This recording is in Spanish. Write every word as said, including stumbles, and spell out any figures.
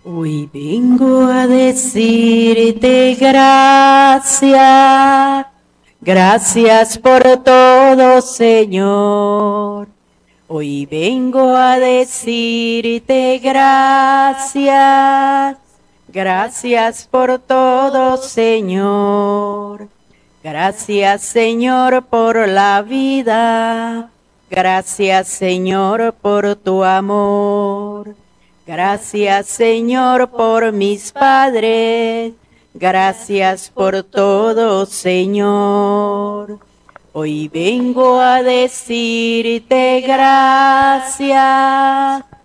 Hoy vengo a decirte gracias, gracias por todo, Señor. Hoy vengo a decirte gracias, gracias por todo, Señor. Gracias, Señor, por la vida. Gracias, Señor, por tu amor. Gracias, Señor, por mis padres. Gracias por todo, Señor. Hoy vengo a decirte gracias,